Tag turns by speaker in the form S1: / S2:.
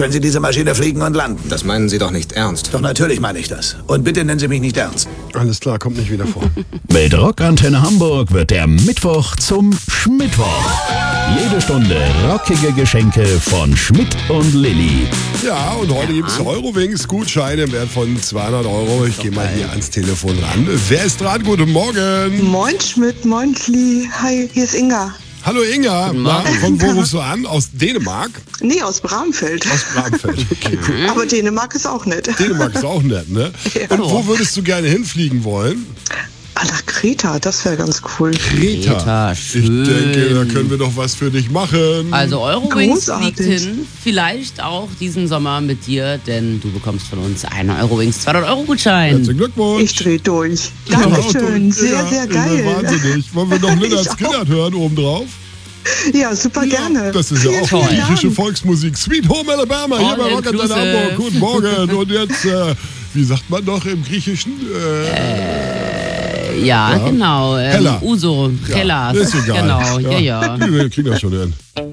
S1: können Sie diese Maschine fliegen und landen.
S2: Das meinen Sie doch nicht ernst.
S1: Doch natürlich meine ich das. Und bitte nennen Sie mich nicht ernst.
S3: Alles klar, kommt nicht wieder vor.
S4: Mit Rockantenne Hamburg wird der Mittwoch zum Schmittwoch. Jede Stunde rockige Geschenke von Schmidt und Lilly.
S3: Ja, und heute gibt es Eurowings-Gutscheine im Wert von 200 €. Ich gehe mal hier ans Telefon ran. Wer ist dran? Guten Morgen.
S5: Moin Schmidt, moin Kli. Hi, hier ist Inga.
S3: Hallo Inga. Na, von wo rufst du an? Aus Dänemark?
S5: Nee, aus Bramfeld.
S3: Aus Bramfeld, okay.
S5: Aber Dänemark ist auch nett.
S3: Dänemark ist auch nett, ne?
S5: Ja.
S3: Und wo würdest du gerne hinfliegen wollen?
S5: Nach Kreta, das wäre ganz cool.
S3: Kreta,
S6: schön.
S3: Ich denke, da können wir doch was für dich machen.
S6: Also Eurowings
S5: Großartig.
S6: fliegt hin, vielleicht auch diesen Sommer mit dir, denn du bekommst von uns einen Eurowings 200-Euro-Gutschein.
S3: Herzlichen Glückwunsch.
S5: Ich drehe durch. Dankeschön, sehr, sehr geil.
S3: Wahnsinnig. Wollen wir noch Lynyrd
S5: Ich auch.
S3: Skynyrd hören obendrauf?
S5: Ja, super gerne.
S3: Das ist ja auch
S5: Vielen
S3: griechische
S5: Dank.
S3: Volksmusik. Sweet Home Alabama, hier
S6: All
S3: bei Rockantenne
S6: inclusive.
S3: Hamburg. Guten Morgen. Und jetzt, wie sagt man doch im Griechischen?
S6: Ja, genau.
S3: Hella.
S6: Uso, Hellas.
S3: Ist egal.
S6: Genau, ja.
S3: Wir kriegen das schon hin.